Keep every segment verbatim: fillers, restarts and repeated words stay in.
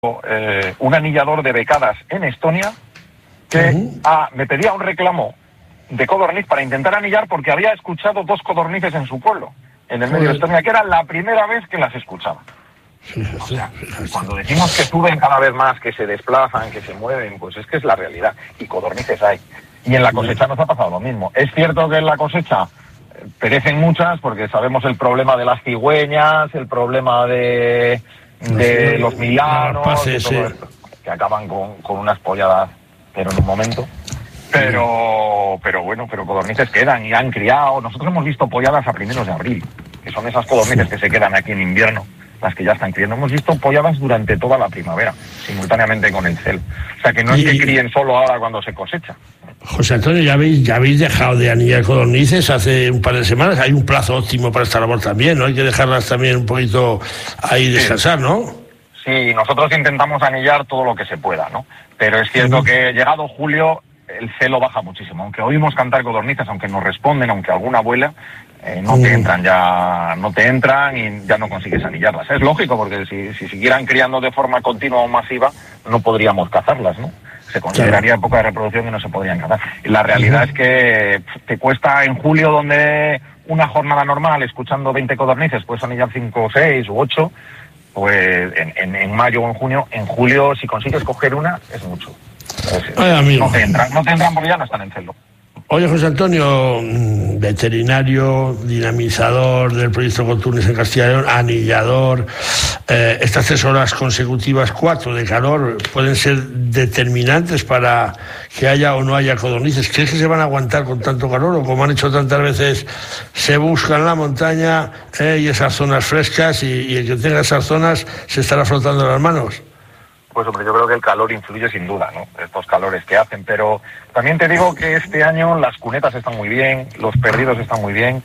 eh, un anillador de becadas en Estonia que uh-huh. ah, me pedía un reclamo de codorniz para intentar anillar porque había escuchado dos codornices en su pueblo, en el medio de Estonia, que era la primera vez que las escuchaba. O sea, cuando decimos que suben cada vez más, que se desplazan, que se mueven, pues es que es la realidad, y codornices hay. Y en la cosecha nos ha pasado lo mismo. Es cierto que en la cosecha perecen muchas, porque sabemos el problema de las cigüeñas, el problema de, de los milanos, pase, de todo sí. esto, que acaban con, con unas polladas, pero en un momento. Pero, pero bueno, pero codornices quedan y han criado. Nosotros hemos visto polladas a primeros de abril, que son esas codornices que se quedan aquí en invierno, las que ya están criando. Hemos visto polladas durante toda la primavera, simultáneamente con el celo. O sea, que no es que críen solo ahora cuando se cosecha. José Antonio, ya habéis, ya habéis dejado de anillar codornices hace un par de semanas. Hay un plazo óptimo para esta labor también, ¿no? Hay que dejarlas también un poquito ahí descansar, ¿no? Sí, nosotros intentamos anillar todo lo que se pueda, ¿no? Pero es cierto uh-huh. que llegado julio el celo baja muchísimo. Aunque oímos cantar codornices, aunque nos responden, aunque alguna vuela, eh, no uh-huh. te entran ya, no te entran y ya no consigues anillarlas. Es lógico, porque si, si siguieran criando de forma continua o masiva, no podríamos cazarlas, ¿no? Se consideraría claro. época de reproducción y no se podrían cazar. Y la realidad uh-huh. es que te cuesta en julio, donde una jornada normal, escuchando veinte codornices, puedes anillar cinco, seis u ocho, pues en, en, en mayo o en junio, en julio, si consigues coger una, es mucho. Entonces, Ay, amigo. No te entran, no te entran porque ya no están en celo. Oye, José Antonio, veterinario, dinamizador del proyecto Coturnes en Castilla y León, anillador, eh, estas tres horas consecutivas, cuatro de calor, pueden ser determinantes para que haya o no haya codornices. ¿Crees que se van a aguantar con tanto calor o, como han hecho tantas veces, se buscan la montaña eh, y esas zonas frescas y, y el que tenga esas zonas se estará frotando las manos? Pues hombre, yo creo que el calor influye sin duda, ¿no? Estos calores que hacen, pero también te digo que este año las cunetas están muy bien, los perdidos están muy bien.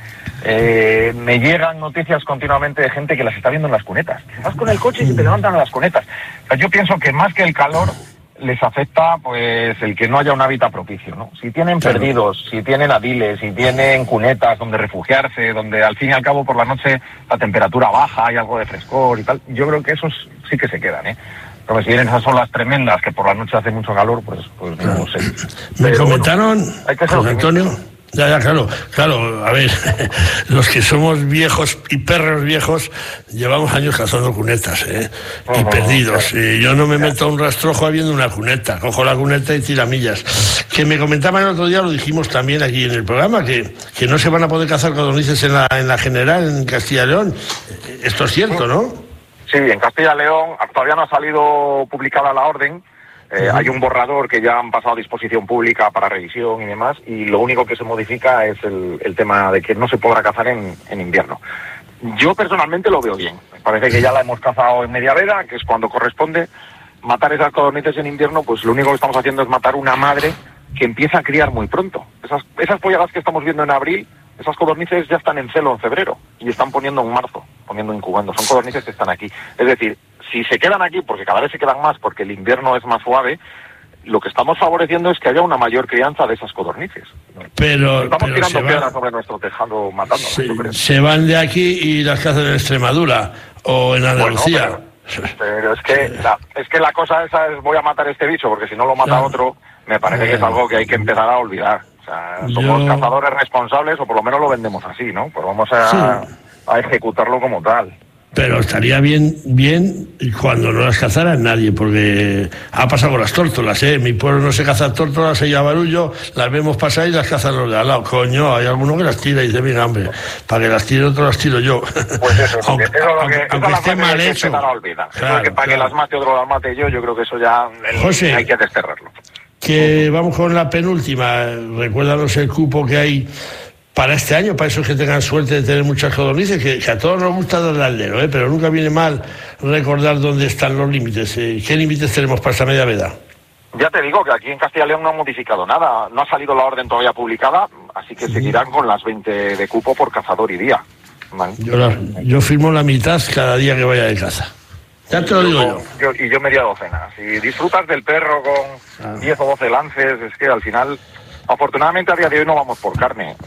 Eh, me llegan noticias continuamente de gente que las está viendo en las cunetas. Vas con el coche y se te levantan a las cunetas. O sea, yo pienso que más que el calor les afecta pues el que no haya un hábitat propicio, ¿no? Si tienen perdidos, si tienen adiles, si tienen cunetas donde refugiarse, donde al fin y al cabo por la noche la temperatura baja, hay algo de frescor y tal, yo creo que esos sí que se quedan, ¿eh? Pero si vienen esas olas tremendas que por la noche hace mucho calor, pues, pues no lo sé. Me Pero comentaron, bueno, hay que ser José Antonio, ya, ya, claro, claro, a ver, los que somos viejos y perros viejos llevamos años cazando cunetas, ¿eh? Y uh-huh, perdidos. Claro. Y yo no me meto a un rastrojo habiendo una cuneta, cojo la cuneta y tiramillas. Que me comentaban el otro día, lo dijimos también aquí en el programa, que, que no se van a poder cazar codornices en la, en la general, en Castilla y León. Esto es cierto, ¿no? Sí, en Castilla y León todavía no ha salido publicada la orden. Eh, uh-huh. Hay un borrador que ya han pasado a disposición pública para revisión y demás, y lo único que se modifica es el, el tema de que no se podrá cazar en, en invierno. Yo personalmente lo veo bien. Me parece que ya la hemos cazado en media veda, que es cuando corresponde. Matar esas codornices en invierno, pues lo único que estamos haciendo es matar una madre que empieza a criar muy pronto. Esas, esas polladas que estamos viendo en abril, esas codornices ya están en celo en febrero y están poniendo en marzo, poniendo incubando. Son codornices que están aquí. Es decir, si se quedan aquí, porque cada vez se quedan más, porque el invierno es más suave, lo que estamos favoreciendo es que haya una mayor crianza de esas codornices. Pero estamos pero tirando va, piedras sobre nuestro tejado matándolas, se, yo creo. Se van de aquí y las cazan en Extremadura o en Andalucía. Bueno, pero, pero es que la, es que la cosa esa es voy a matar este bicho, porque si no lo mata claro. otro, me parece eh, que es algo que hay que empezar a olvidar. O sea, somos yo... cazadores responsables, o por lo menos lo vendemos así, ¿no? Pues vamos a, sí. a ejecutarlo como tal. Pero estaría bien bien cuando no las cazara nadie, porque ha pasado con las tórtolas, ¿eh? En mi pueblo no se cazan tórtolas, se llama barullo, las vemos pasar y las cazan los de al lado. Coño, hay alguno que las tira y dice, mira, hombre, para que las tire otro las tiro yo. Pues eso, aunque, eso es lo que, aunque, aunque esté mal hecho. Claro, que para claro. que las mate otro las mate yo, yo creo que eso ya el, José, hay que desterrarlo. Que vamos con la penúltima. Recuérdanos el cupo que hay para este año, para esos que tengan suerte de tener muchas codornices, que, que a todos nos gusta darle al dedo, ¿eh? Pero nunca viene mal recordar dónde están los límites. ¿Eh? ¿Qué límites tenemos para esta media veda? Ya te digo que aquí en Castilla y León no han modificado nada, no ha salido la orden todavía publicada, así que sí. seguirán con las veinte de cupo por cazador y día. ¿Vale? Yo, la, yo firmo la mitad cada día que vaya de caza. Ya te lo digo yo. yo. yo y yo media docena. Si disfrutas del perro con diez ah. o doce lances, es que al final, afortunadamente a día de hoy no vamos por carne.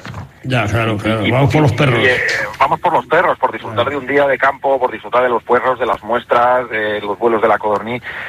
Ya, claro, claro. Y, vamos por los perros. Y, eh, vamos por los perros, por disfrutar de un día de campo, por disfrutar de los puerros, de las muestras, de los vuelos de la codorniz.